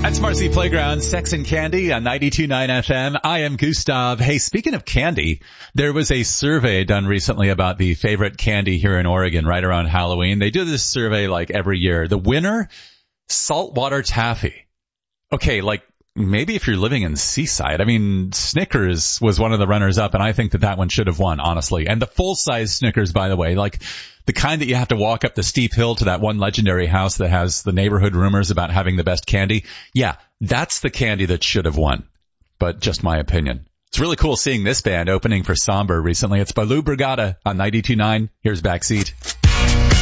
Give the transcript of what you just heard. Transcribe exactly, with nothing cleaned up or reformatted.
That's Marcy Playground, Sex and Candy on ninety-two point nine F M. I am Gustav. Hey, speaking of candy, there was a survey done recently about the favorite candy here in Oregon right around Halloween. They do this survey like every year. The winner, saltwater taffy. Okay, like maybe if you're living in Seaside. I mean, Snickers was one of the runners up, and I think that that one should have won, honestly. And the full-size Snickers, by the way, like the kind that you have to walk up the steep hill to that one legendary house that has the neighborhood rumors about having the best candy. Yeah, that's the candy that should have won. But just my opinion. It's really cool seeing this band opening for Somber recently. It's Baloo Brigada on ninety-two point nine. Here's Backseat.